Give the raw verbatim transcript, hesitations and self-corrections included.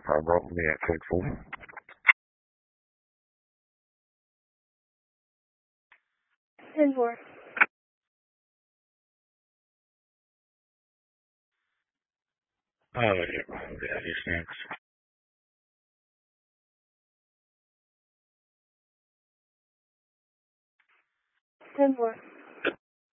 I wrote me at Faithful. ten four. Oh, yeah. Yeah, he's next. ten four.